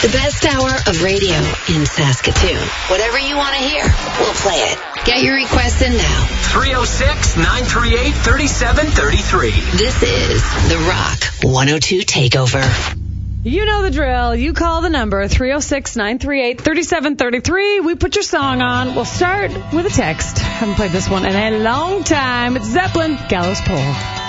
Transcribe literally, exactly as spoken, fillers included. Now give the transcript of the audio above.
The best hour of radio in Saskatoon. Whatever you want to hear, we'll play it. Get your requests in now. three oh six, nine three eight, three seven three three. This is The Rock one oh two Takeover. You know the drill. You call the number three oh six, nine three eight, three seven three three. We put your song on. We'll start with a text. Haven't played this one in a long time. It's Zeppelin, Gallows Pole.